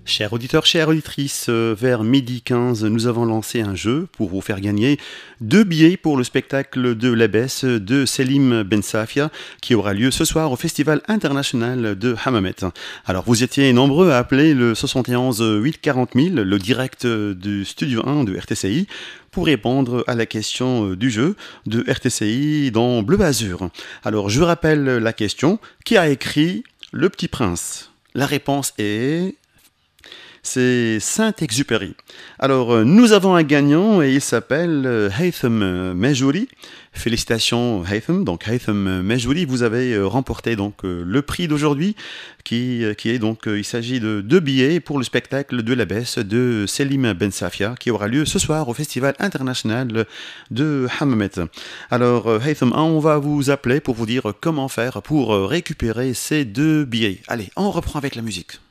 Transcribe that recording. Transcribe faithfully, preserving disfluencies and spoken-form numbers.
Chers auditeurs, chères auditrices, euh, vers midi quinze, nous avons lancé un jeu pour vous faire gagner deux billets pour le spectacle de l'Abbesse de Selim Ben Safia qui aura lieu ce soir au Festival international de Hammamet. Alors vous étiez nombreux à appeler le soixante et onze huit quarante mille, le direct du studio un de R T C I, pour répondre à la question du jeu de R T C I dans Bleu Azur. Alors je rappelle la question, qui a écrit Le Petit Prince? La réponse est... c'est Saint-Exupéry. Alors, euh, nous avons un gagnant et il s'appelle euh, Haytham Mejouri. Félicitations Haytham. Donc, Haytham Mejouri, vous avez euh, remporté donc euh, le prix d'aujourd'hui, qui, euh, qui est donc, euh, il s'agit de deux billets pour le spectacle de l'Abbesse de Selim Ben Safia, qui aura lieu ce soir au Festival international de Hammamet. Alors, euh, Haytham, on va vous appeler pour vous dire comment faire pour euh, récupérer ces deux billets. Allez, on reprend avec la musique.